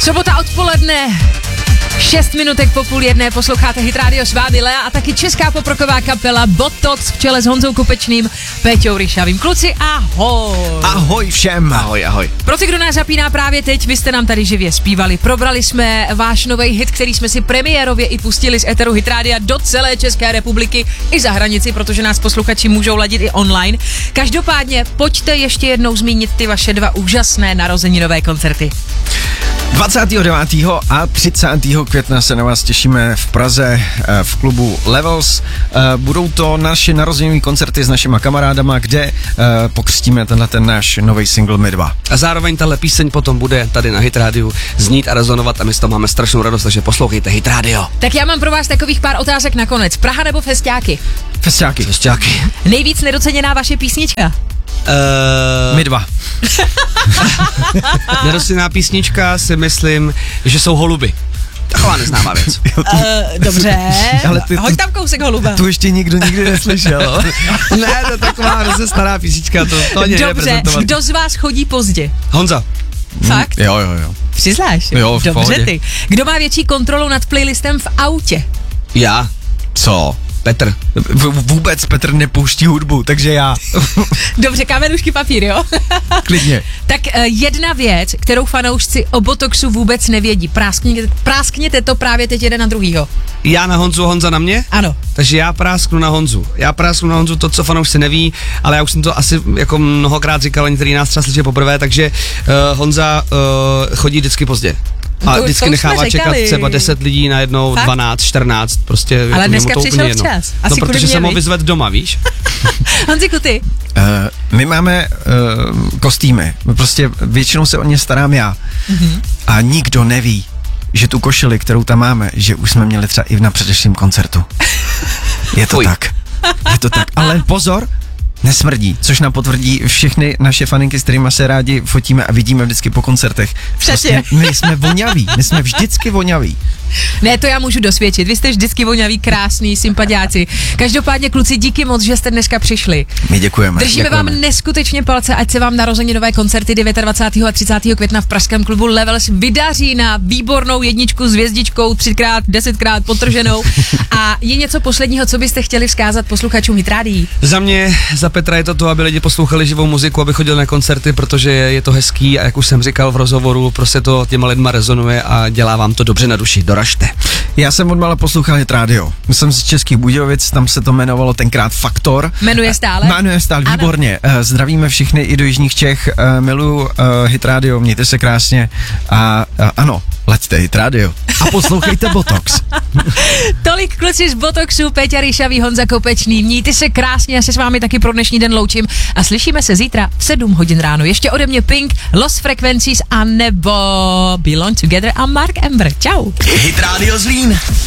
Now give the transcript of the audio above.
Sobota odpoledne, 6 minutek po 12:30, posloucháte Hit Radio s vámi Lea a taky česká poproková kapela Botox v čele s Honzou Kopečným, Péťou Ryšavým. Kluci, ahoj! Ahoj všem! Ahoj, ahoj. Pro ty, kdo nás zapíná právě teď, vy jste nám tady živě zpívali. Probrali jsme váš nový hit, který jsme si premiérově i pustili z éteru Hit Radia do celé České republiky i za hranici, protože nás posluchači můžou ladit i online. Každopádně, pojďte ještě jednou zmínit ty vaše dva úžasné narozeninové koncerty. 29. a 30. května se na vás těšíme v Praze v klubu Levels. Budou to naše narozeninové koncerty s našima kamarádama, kde pokřtíme ten náš nový single My dva. A zároveň tahle píseň potom bude tady na Hit Radiu znít a rezonovat a my z toho máme strašnou radost, takže poslouchejte Hit Radio. Tak já mám pro vás takových pár otázek nakonec. Praha nebo Festiáky? Festiáky. Nejvíc nedoceněná vaše písnička? My dva. Nedoceněná písnička si myslím, že jsou Holuby. Taková neznámá věc. Dobře, hoď tam kousek Holuba. Tu ještě nikdo nikdy neslyšel. Ne, to je taková hrozně stará písnička, to ani nereprezentovat. Kdo z vás chodí pozdě? Honza. Fakt? Jo. Přiznáš? Jo, v dobře pohodě. ty. Kdo má větší kontrolu nad playlistem v autě? Já. Co? Petr. Vůbec Petr nepouští hudbu, takže já. Dobře, kamenušky papír, jo? Klidně. Tak jedna věc, kterou fanoušci o Botoxu vůbec nevědí. Práskněte to právě teď jeden na druhýho. Já na Honzu, Honza na mě? Ano. Takže já prásknu na Honzu. to, co fanoušci neví, ale já už jsem to asi jako mnohokrát říkal, některý nás třeba slyší poprvé, takže Honza chodí vždycky pozdě. A vždycky nechává čekat třeba 10 lidí na jednou, Fakt? 12, 14, prostě ale jako dneska to přišel jedno. včas. No, protože jsem ho vyzvedl doma, víš? Honziku, ty? My máme kostýmy, prostě většinou se o ně starám já. A nikdo neví, že tu košili, kterou tam máme, že už jsme měli třeba i na předešlém koncertu. Je to tak. Ale pozor, nesmrdí, což nám potvrdí všechny naše faninky, s kterými se rádi fotíme a vidíme vždycky po koncertech. Přesně. Prostě my jsme voňaví, my jsme vždycky voňaví. Ne, to já můžu dosvědčit. Vy jste vždycky voňaví, krásný, sympatiáci. Každopádně, kluci, díky moc, že jste dneska přišli. My děkujeme. Držíme vám neskutečně palce, ať se vám narozeninové koncerty 29. a 30. května v pražském klubu Levels vydaří na výbornou jedničku s hvězdičkou 3x, 10x podtrženou. A je něco posledního, co byste chtěli vzkázat posluchačům Hit Rádií? Za mě, za Petra je to, aby lidi poslouchali živou muziku, aby chodili na koncerty, protože je to hezký a jak už jsem říkal v rozhovoru, prostě to těma lidma rezonuje a dělá vám to dobře na duši. Doražte. Já jsem odmala poslouchal Hit Radio. Jsem z Českých Budějovic, tam se to jmenovalo tenkrát Faktor. Jmenuje stále? Jmenuje stále, výborně. Zdravíme všechny i do jižních Čech. Miluju Hit Radio, mějte se krásně. A ano, leďte Hit Radio. A poslouchejte Botox. Tolik kluci z Botoxu, Péťa Ryšavý, Honza Kopečný. Mějte se krásně, já se s vámi taky pro dnešní den loučím a slyšíme se zítra v 7 hodin ráno. Ještě ode mě Pink, Lost Frequencies a nebo Belong Together a Mark Ember. Čau. Hit Radio Zlín.